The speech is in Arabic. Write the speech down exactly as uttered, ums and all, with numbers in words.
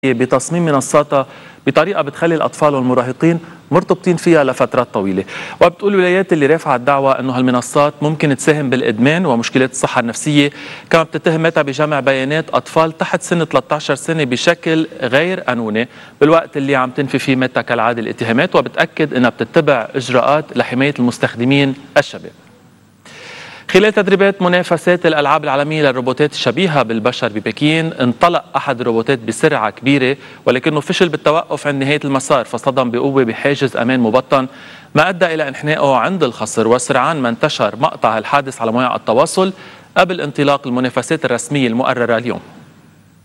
بتصميم منصاتها بطريقة بتخلي الأطفال والمراهقين مرتبطين فيها لفترات طويلة. وبتقول الولايات اللي رافعة الدعوة أنه هالمنصات ممكن تساهم بالإدمان ومشكلات الصحة النفسية، كما بتتهم ميتا بجمع بيانات أطفال تحت سن ثلاثة عشر سنة بشكل غير قانوني، بالوقت اللي عم تنفي فيه ميتا كالعادة الاتهامات، وبتأكد أنها بتتبع إجراءات لحماية المستخدمين الشباب. خلال تدريبات منافسات الألعاب العالمية للروبوتات الشبيهة بالبشر ببكين، انطلق أحد الروبوتات بسرعة كبيرة ولكنه فشل بالتوقف عند نهاية المسار، فصدم بقوة بحاجز أمان مبطن ما أدى إلى انحنائه عند الخصر. وسرعان ما انتشر مقطع الحادث على مواقع التواصل قبل انطلاق المنافسات الرسمية المقررة اليوم.